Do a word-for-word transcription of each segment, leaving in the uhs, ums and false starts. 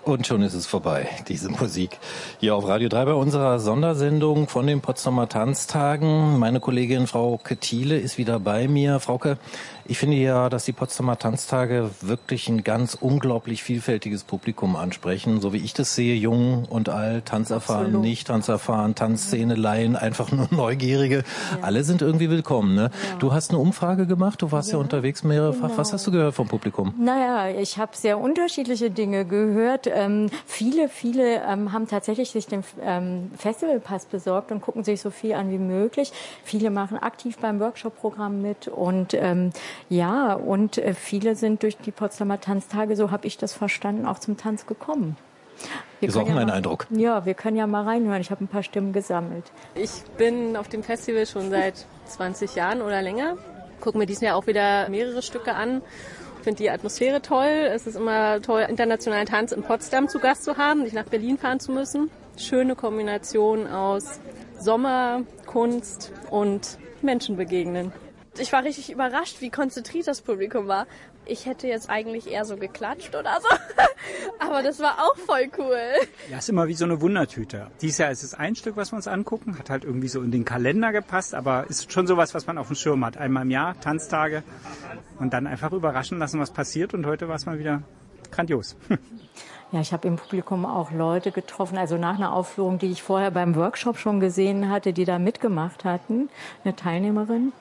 Und schon ist es vorbei, diese Musik. Hier auf Radio drei bei unserer Sondersendung von den Potsdamer Tanztagen. Meine Kollegin Frauke Thiele ist wieder bei mir. Frauke, ich finde ja, dass die Potsdamer Tanztage wirklich ein ganz unglaublich vielfältiges Publikum ansprechen. So wie ich das sehe, jung und alt, tanzerfahren, Absolut. nicht tanzerfahren, Tanzszene, Laien, einfach nur Neugierige. Ja. Alle sind irgendwie willkommen, ne? Ja. Du hast eine Umfrage gemacht, du warst ja, ja unterwegs mehrfach. Genau. Was hast du gehört vom Publikum? Naja, ich habe sehr unterschiedliche Dinge gehört. Ähm, viele, viele ähm, haben tatsächlich sich den ähm, Festivalpass besorgt und gucken sich so viel an wie möglich. Viele machen aktiv beim Workshop-Programm mit und ähm, ja, und äh, viele sind durch die Potsdamer Tanztage, so habe ich das verstanden, auch zum Tanz gekommen. Wir ist auch ja mein mal, Eindruck. Ja, wir können ja mal reinhören. Ich habe ein paar Stimmen gesammelt. Ich bin auf dem Festival schon seit zwanzig Jahren oder länger. Gucke mir dieses Jahr auch wieder mehrere Stücke an. Ich finde die Atmosphäre toll. Es ist immer toll, internationalen Tanz in Potsdam zu Gast zu haben, nicht nach Berlin fahren zu müssen. Schöne Kombination aus Sommer, Kunst und Menschen begegnen. Ich war richtig überrascht, wie konzentriert das Publikum war. Ich hätte jetzt eigentlich eher so geklatscht oder so, aber das war auch voll cool. Ja, ist immer wie so eine Wundertüte. Dieses Jahr ist es ein Stück, was wir uns angucken, hat halt irgendwie so in den Kalender gepasst, aber ist schon sowas, was man auf dem Schirm hat. Einmal im Jahr, Tanztage und dann einfach überraschen lassen, was passiert, und heute war es mal wieder grandios. Ja, ich habe im Publikum auch Leute getroffen, also nach einer Aufführung, die ich vorher beim Workshop schon gesehen hatte, die da mitgemacht hatten, eine Teilnehmerin.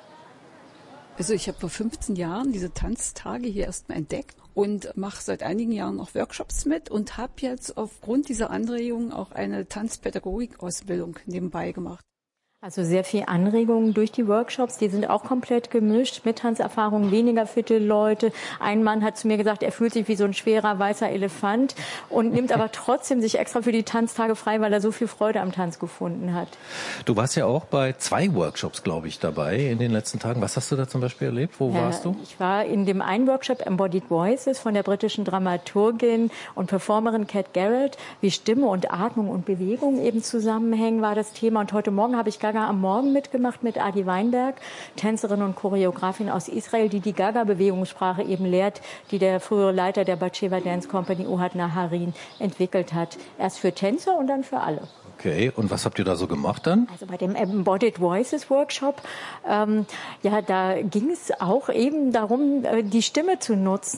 Also ich habe vor fünfzehn Jahren diese Tanztage hier erstmal entdeckt und mache seit einigen Jahren auch Workshops mit und habe jetzt aufgrund dieser Anregungen auch eine Tanzpädagogik-Ausbildung nebenbei gemacht. Also sehr viel Anregungen durch die Workshops, die sind auch komplett gemischt mit Tanzerfahrungen, weniger fitte Leute. Ein Mann hat zu mir gesagt, er fühlt sich wie so ein schwerer weißer Elefant und nimmt aber trotzdem sich extra für die Tanztage frei, weil er so viel Freude am Tanz gefunden hat. Du warst ja auch bei zwei Workshops, glaube ich, dabei in den letzten Tagen. Was hast du da zum Beispiel erlebt? Wo ja, warst du? Ich war in dem einen Workshop Embodied Voices von der britischen Dramaturgin und Performerin Cat Garrett, wie Stimme und Atmung und Bewegung eben zusammenhängen, war das Thema. Und heute Morgen habe ich Gaga am Morgen mitgemacht mit Adi Weinberg, Tänzerin und Choreografin aus Israel, die die Gaga-Bewegungssprache eben lehrt, die der frühere Leiter der Batsheva Dance Company, Ohad Naharin, entwickelt hat. Erst für Tänzer und dann für alle. Okay, und was habt ihr da so gemacht dann? Also bei dem Embodied Voices Workshop, ähm, ja, da ging es auch eben darum, die Stimme zu nutzen.